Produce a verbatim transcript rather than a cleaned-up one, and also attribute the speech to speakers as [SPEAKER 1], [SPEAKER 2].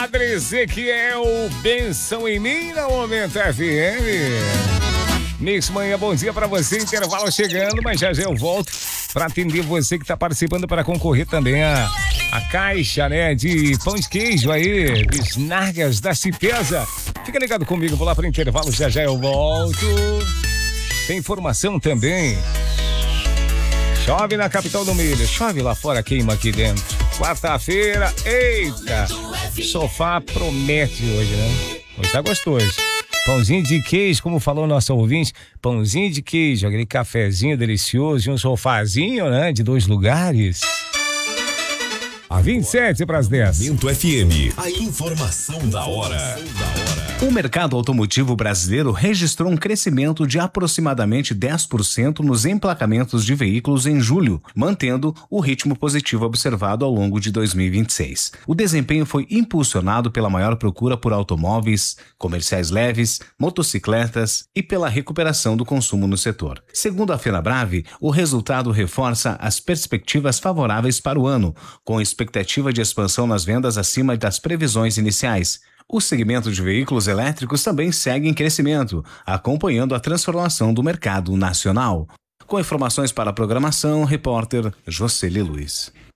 [SPEAKER 1] Padre Ezequiel, benção em mim na Momento F M. Mix Manhã, bom dia pra você, intervalo chegando, mas já já eu volto pra atender você que tá participando para concorrer também a, a caixa, né, de pão de queijo aí, bisnagas da Cipesa. Fica ligado comigo, vou lá pro intervalo, já já eu volto. Tem informação também. Chove na capital do milho, chove lá fora, queima aqui dentro. Quarta-feira, eita, sofá promete hoje, né? Hoje tá gostoso. Pãozinho de queijo, como falou nosso ouvinte, pãozinho de queijo, aquele cafezinho delicioso e um sofazinho, né, de dois lugares. A vinte e sete para as dez.
[SPEAKER 2] Momento F M, a informação da hora.
[SPEAKER 3] O mercado automotivo brasileiro registrou um crescimento de aproximadamente dez por cento nos emplacamentos de veículos em julho, mantendo o ritmo positivo observado ao longo de dois mil e vinte e seis. O desempenho foi impulsionado pela maior procura por automóveis, comerciais leves, motocicletas e pela recuperação do consumo no setor. Segundo a Fenabrave, o resultado reforça as perspectivas favoráveis para o ano, com expectativa de expansão nas vendas acima das previsões iniciais. O segmento de veículos elétricos também segue em crescimento, acompanhando a transformação do mercado nacional. Com informações para a programação, repórter Jocely Luiz.